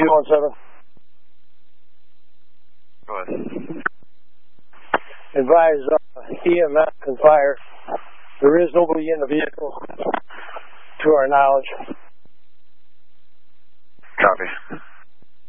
217. Go ahead. Advise EMS and fire. There is nobody in the vehicle, to our knowledge. Copy.